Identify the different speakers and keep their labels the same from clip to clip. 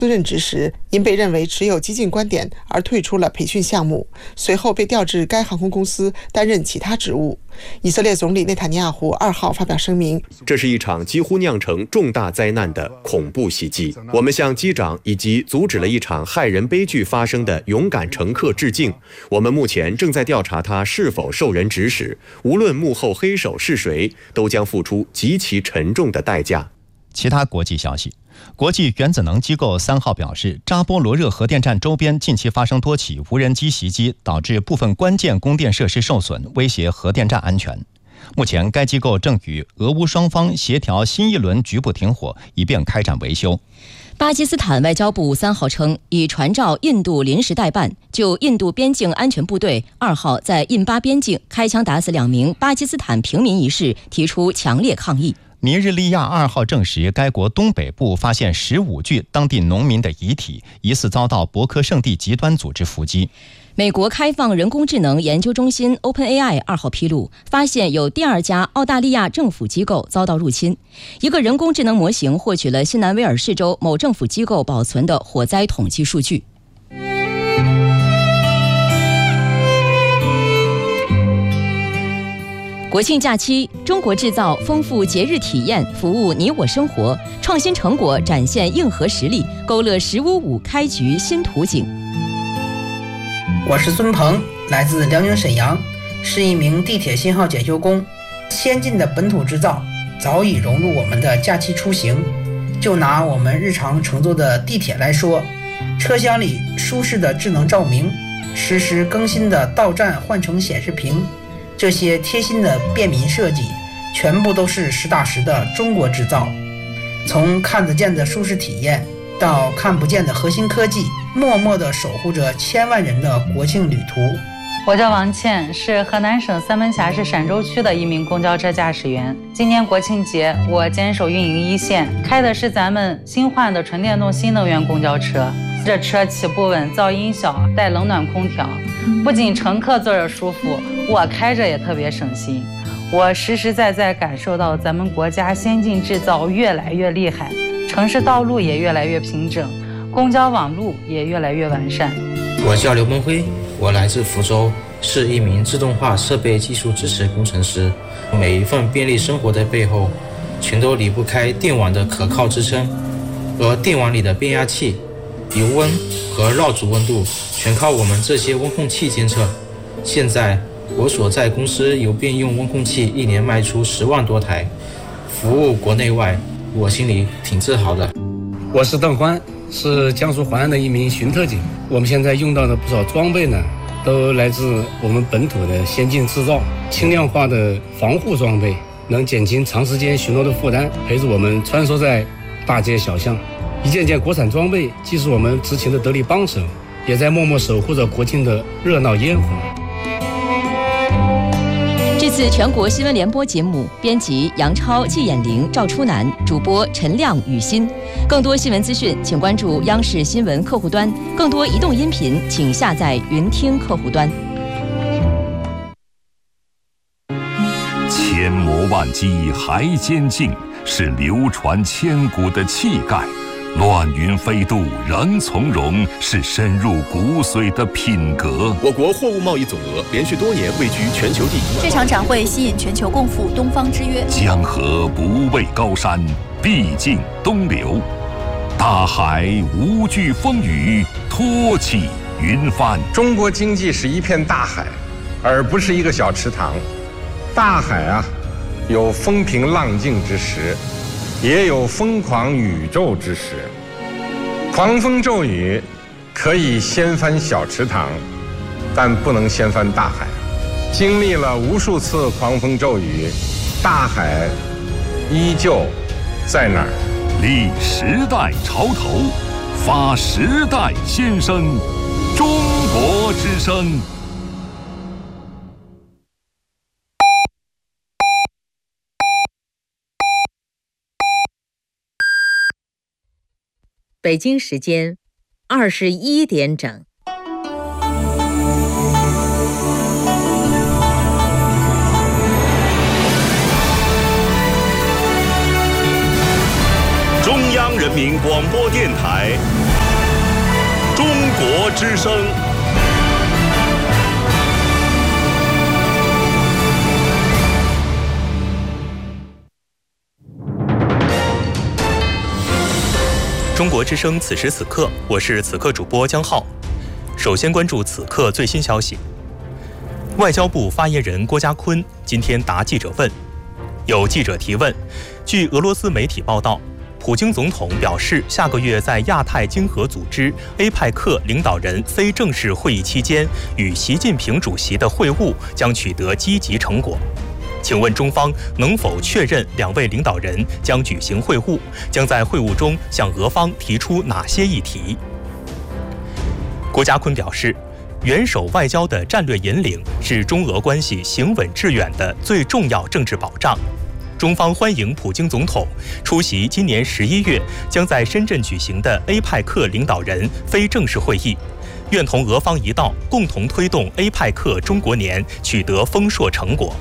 Speaker 1: 任职时，因被认为持有激进观点而退出了培训项目，随后被调至该航空公司担任其他职务。以色列总理内塔尼亚胡2号发表声明，
Speaker 2: 这是一场几乎酿成重大灾难的恐怖袭击。我们向机长以及阻止了一场害人悲剧发生的勇敢乘客致敬。我们目前正在调查他是否受人指使，无论幕后黑手是谁，都将付出极其沉重的代价。
Speaker 3: 其他国际消息，国际原子能机构3号表示，扎波罗热核电站周边近期发生多起无人机袭击，导致部分关键供电设施受损，威胁核电站安全。目前该机构正与俄乌双方协调新一轮局部停火，以便开展维修。
Speaker 4: 巴基斯坦外交部3号称，已传召印度临时代办，就印度边境安全部队2号在印巴边境开枪打死2名巴基斯坦平民一事提出强烈抗议。
Speaker 3: 尼日利亚2号证实，该国东北部发现15具当地农民的遗体，疑似遭到博科圣地极端组织伏击。
Speaker 4: 美国开放人工智能研究中心 OpenAI 2号披露，发现有第2家澳大利亚政府机构遭到入侵。一个人工智能模型获取了新南威尔士州某政府机构保存的火灾统计数据。国庆假期，中国制造丰富节日体验，服务你我生活，创新成果展现硬核实力，勾勒“15.5”开局新图景。
Speaker 5: 我是孙鹏，来自辽宁沈阳，是一名地铁信号检修工。先进的本土制造早已融入我们的假期出行。就拿我们日常乘坐的地铁来说，车厢里舒适的智能照明，实时更新的到站换乘显示屏，这些贴心的便民设计，全部都是实打实的中国制造。从看得见的舒适体验，到看不见的核心科技，默默地守护着千万人的国庆旅途。
Speaker 6: 我叫王倩，是河南省三门峡市陕州区的一名公交车驾驶员。今年国庆节，我坚守运营一线，开的是咱们新换的纯电动新能源公交车。这车起步稳，噪音小，带冷暖空调，不仅乘客坐着舒服，我开着也特别省心。我实实在在感受到咱们国家先进制造越来越厉害，城市道路也越来越平整，公交网路也越来越完善。
Speaker 7: 我叫刘梦辉，我来自福州，是一名自动化设备技术支持工程师。每一份便利生活的背后，全都离不开电网的可靠支撑，而电网里的变压器、油温和绕组温度全靠我们这些温控器监测。现在我所在公司有便用温控器一年卖出10万多台，服务国内外，我心里挺自豪的。
Speaker 8: 我是邓欢，是江苏淮安的一名巡特警。我们现在用到的不少装备呢，都来自我们本土的先进制造，轻量化的防护装备，能减轻长时间巡逻的负担，陪着我们穿梭在大街小巷。一件件国产装备既是我们执勤的得力帮手，也在默默守护着国庆的热闹烟火。
Speaker 4: 这次全国新闻联播节目，编辑杨超、季衍玲、赵初南，主播陈亮、雨欣。更多新闻资讯，请关注央视新闻客户端。更多移动音频，请下载云听客户端。
Speaker 9: 千磨万击还坚劲，是流传千古的气概。乱云飞渡仍从容，是深入骨髓的品格。
Speaker 2: 我国货物贸易总额连续多年位居全球第一。
Speaker 10: 这场展会吸引全球共赴东方之约。
Speaker 9: 江河不畏高山，必经东流。大海无惧风雨，托起云帆。
Speaker 11: 中国经济是一片大海，而不是一个小池塘。大海啊，有风平浪静之时，也有疯狂宇宙之时。狂风骤雨可以掀翻小池塘，但不能掀翻大海。经历了无数次狂风骤雨，大海依旧在那儿。
Speaker 9: 立时代潮头，发时代先声，中国之声。
Speaker 12: 北京时间21点整。
Speaker 9: 中央人民广播电台之声。
Speaker 13: 中国之声此时此刻，我是此刻主播江浩。首先关注此刻最新消息。外交部发言人郭家坤今天答记者问，有记者提问，据俄罗斯媒体报道，普京总统表示，下个月在亚太经合组织 APEC 领导人非正式会议期间，与习近平主席的会晤将取得积极成果。请问中方能否确认两位领导人将举行会晤？将在会晤中向俄方提出哪些议题？郭家坤表示，元首外交的战略引领是中俄关系行稳致远的最重要政治保障。中方欢迎普京总统出席今年11月将在深圳举行的 APEC 领导人非正式会议，愿同俄方一道共同推动 APEC 中国年取得丰硕成果。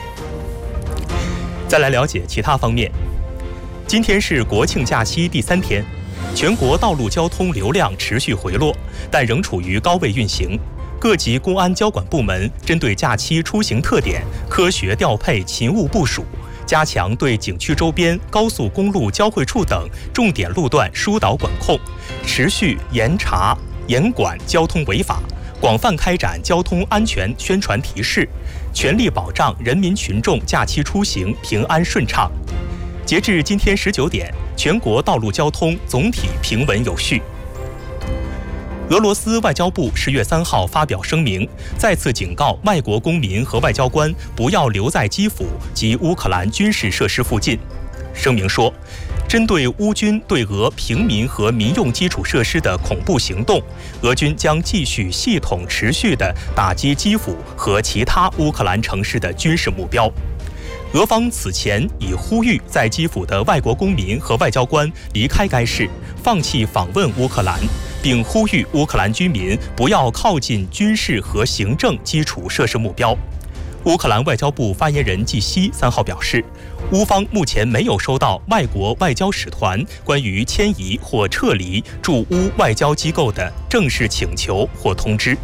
Speaker 13: 再来了解其他方面。今天是国庆假期第3天，全国道路交通流量持续回落，但仍处于高位运行。各级公安交管部门针对假期出行特点，科学调配勤务部署，加强对景区周边高速公路交汇处等重点路段疏导管控，持续严查严管交通违法，广泛开展交通安全宣传提示，全力保障人民群众假期出行平安顺畅。截至今天19点，全国道路交通总体平稳有序。俄罗斯外交部10月3号发表声明，再次警告外国公民和外交官不要留在基辅及乌克兰军事设施附近。声明说，针对乌军对俄平民和民用基础设施的恐怖行动，俄军将继续系统持续地打击基辅和其他乌克兰城市的军事目标。俄方此前已呼吁在基辅的外国公民和外交官离开该市，放弃访问乌克兰，并呼吁乌克兰居民不要靠近军事和行政基础设施目标。乌克兰外交部发言人季希3号表示，乌方目前没有收到外国外交使团关于迁移或撤离驻乌外交机构的正式请求或通知。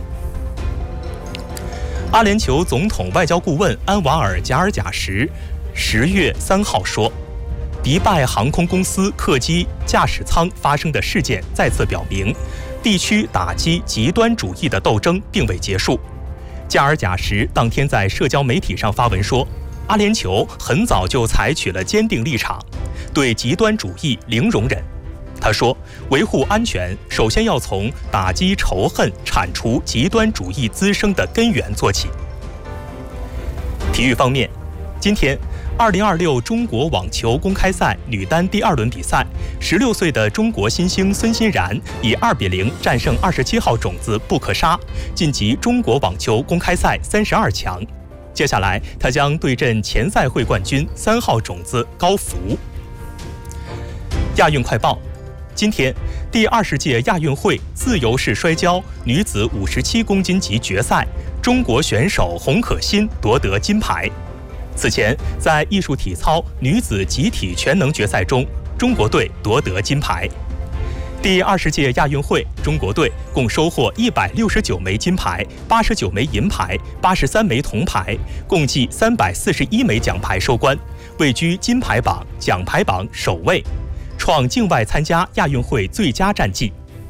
Speaker 13: 阿联酋总统外交顾问安瓦尔·贾尔贾什10月3号说，迪拜航空公司客机驾驶舱发生的事件再次表明，地区打击极端主义的斗争并未结束。贾尔贾什当天在社交媒体上发文说，阿联酋很早就采取了坚定立场，对极端主义零容忍。他说，维护安全首先要从打击仇恨、铲除极端主义滋生的根源做起。体育方面，今天2026中国网球公开赛女单第2轮比赛，16岁的中国新星孙欣然以2-0战胜27号种子布克沙，晋级中国网球公开赛32强。接下来，她将对阵前赛会冠军3号种子高福。亚运快报。今天，第20届亚运会自由式摔跤女子57公斤级决赛，中国选手洪可欣夺得金牌。此前，在艺术体操女子集体全能决赛中，中国队夺得金牌。第20届亚运会，中国队共收获169枚金牌、89枚银牌、83枚铜牌，共计341枚奖牌收官，位居金牌榜、奖牌榜首位，创境外参加亚运会最佳战绩。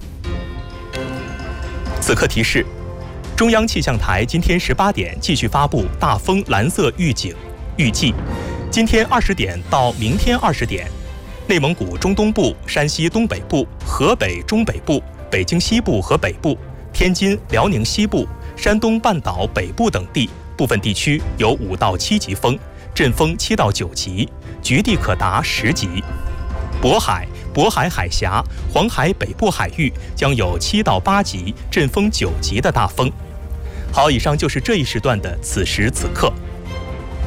Speaker 13: 此刻提示，中央气象台今天18点继续发布大风蓝色预警，预计今天20点到明天20点，内蒙古中东部、山西东北部、河北中北部、北京西部和北部、天津、辽宁西部、山东半岛北部等地部分地区有5到7级风，阵风7到9级，局地可达10级。渤海海峡、黄海北部海域将有7到8级、阵风9级的大风。好，以上就是这一时段的此时此刻。